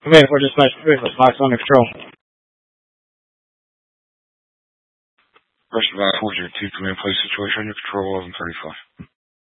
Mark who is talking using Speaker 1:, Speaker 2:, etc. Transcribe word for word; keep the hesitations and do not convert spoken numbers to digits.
Speaker 1: Command for dispatch three, let's box on control.
Speaker 2: First of all, four zero two, command place situation under control eleven thirty-five.